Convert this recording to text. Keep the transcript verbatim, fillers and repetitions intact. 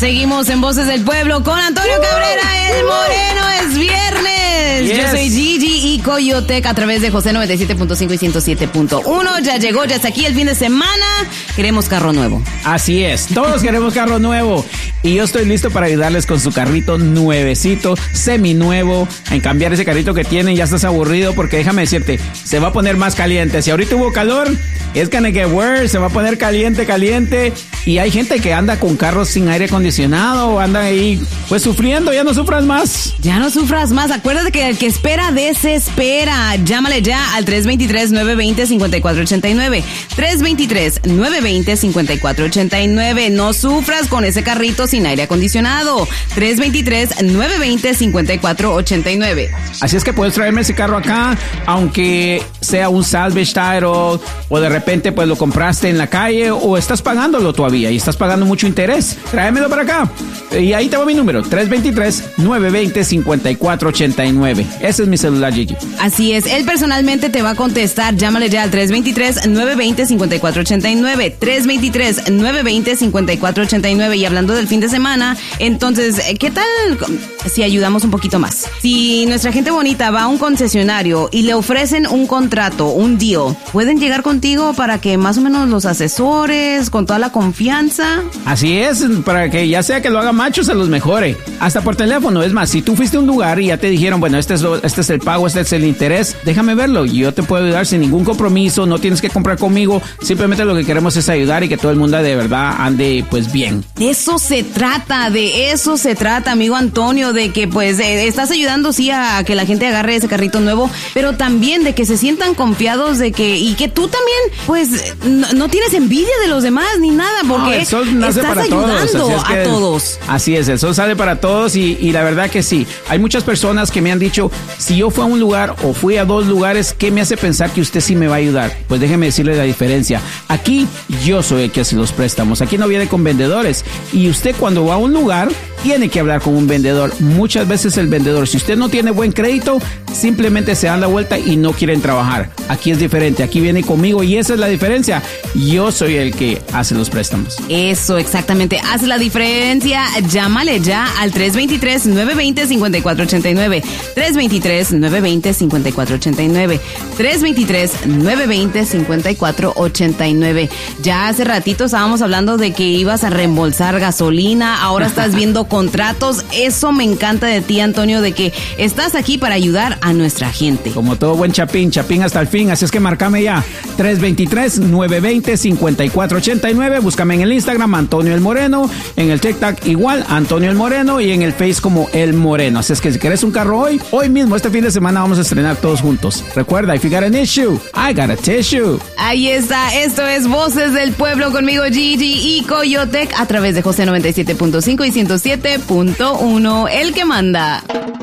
Seguimos en Voces del Pueblo con Antonio Cabrera, el Moreno. Es viernes. Yes. Yo soy Gigi y Coyotec a través de José noventa y siete punto cinco y ciento siete punto uno. Ya llegó, ya está aquí el fin de semana. Queremos carro nuevo. Así es, todos queremos carro nuevo. Y yo estoy listo para ayudarles con su carrito nuevecito, seminuevo, en cambiar ese carrito que tienen. Ya estás aburrido porque déjame decirte, se va a poner más caliente. Si ahorita hubo calor, es gonna get worse, se va a poner caliente, caliente. Y hay gente que anda con carros sin aire acondicionado, anda ahí pues sufriendo. Ya no sufras más. Ya no sufras más. Acuérdate que el que espera desespera. Llámale ya al tres dos tres, nueve dos cero, cinco cuatro ocho nueve. tres dos tres, nueve dos cero, cinco cuatro ocho nueve. No sufras con ese carrito sin aire acondicionado. tres dos tres, nueve dos cero, cinco cuatro ocho nueve. Así es que puedes traerme ese carro acá, aunque sea un salvage title, o de repente pues lo compraste en la calle, o estás pagándolo todavía y estás pagando mucho interés. Tráemelo para acá. Y ahí te va mi número, tres dos tres, nueve dos cero, cinco cuatro ocho nueve. Ese es mi celular, Gigi. Así es, él personalmente te va a contestar. Llámale ya al tres dos tres, nueve dos cero, cinco cuatro ocho nueve. tres dos tres, nueve dos cero, cinco cuatro ocho nueve. Y hablando del fin de semana, entonces, ¿qué tal si ayudamos un poquito más? Si nuestra gente bonita va a un concesionario y le ofrecen un contrato, un deal, ¿pueden llegar contigo para que más o menos los asesores con toda la confianza? Así es, para que ya sea que lo haga macho, se los mejore. Hasta por teléfono. Es más, si tú fuiste a un lugar y ya te dijeron, bueno, este es, lo, este es el pago, este es el interés, déjame verlo. Yo te puedo ayudar sin ningún compromiso, no tienes que comprar conmigo. Simplemente lo que queremos es ayudar y que todo el mundo de verdad ande pues bien. De eso se trata, de eso se trata, amigo Antonio, de que pues eh, estás ayudando sí a que la gente agarre ese carrito nuevo, pero también de que se sientan confiados de que, y que tú también pues no, no tienes envidia de los demás ni nada, porque no, el sol nace estás para ayudando todos, así es que, a todos. Así es, el sol sale para todos y, y la verdad que sí. Hay muchas personas que me han dicho, si yo fui a un lugar o fui a dos lugares, ¿qué me hace pensar que usted sí me va a ayudar? Pues déjeme decirle la diferencia. Aquí yo soy el que hace los préstamos. Aquí no viene con vendedores. Y usted cuando va a un lugar, tiene que hablar con un vendedor. Muchas veces el vendedor, si usted no tiene buen crédito, simplemente se dan la vuelta y no quieren trabajar. Aquí es diferente. Aquí viene conmigo y esa es la diferencia. Yo soy el que hace los préstamos. Eso, exactamente. Hace la diferencia. Llámale ya al tres dos tres, nueve dos cero, cinco cuatro ocho nueve. tres dos tres, nueve dos cero, cinco cuatro ocho nueve. tres dos tres, nueve dos cero, cinco cuatro ocho nueve. Ya hace ratito estábamos hablando de que ibas a reembolsar gasolina. Ahora estás viendo contratos. Eso me encanta de ti, Antonio, de que estás aquí para ayudar a nuestra gente. Como todo buen chapín, chapín hasta el fin. Así es que márcame ya. tres dos tres, nueve dos cero, cinco cuatro ocho nueve. Búscame en el Instagram, Antonio el Moreno. En el TikTok igual, Antonio el Moreno. Y en el Face como El Moreno. Así es que si quieres un carro hoy, hoy mismo, este fin de semana vamos a estrenar todos juntos. Recuerda, if you got an issue, I got a tissue. Ahí está. Esto es Voces del Pueblo conmigo, Gigi y Coyotec a través de José noventa y siete punto cinco y ciento siete punto uno. El que manda.